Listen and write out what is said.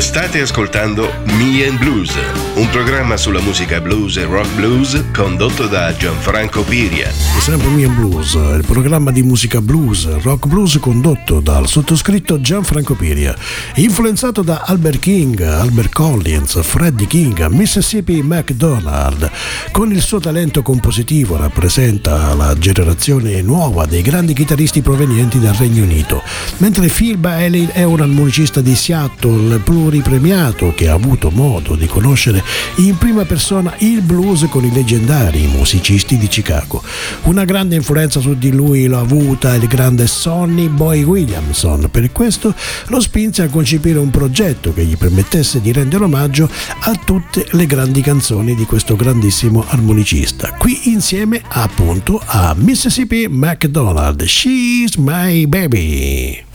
State ascoltando Me and Blues, un programma sulla musica blues e rock blues condotto da Gianfranco Piria. Sempre Me and Blues, il programma di musica blues, rock blues condotto dal sottoscritto Gianfranco Piria, influenzato da Albert King, Albert Collins, Freddie King, Mississippi MacDonald. Con il suo talento compositivo rappresenta la generazione nuova dei grandi chitarristi provenienti dal Regno Unito, mentre Phil Bailey è un armonicista di Seattle pluripremiato che ha avuto modo di conoscere in prima persona il blues con i leggendari musicisti di Chicago. Una grande influenza su di lui l'ha avuta il grande Sonny Boy Williamson, per questo lo spinse a concepire un progetto che gli permettesse di rendere omaggio a tutte le grandi canzoni di questo grandissimo armonicista, qui insieme appunto a Mississippi MacDonald, She's My Baby.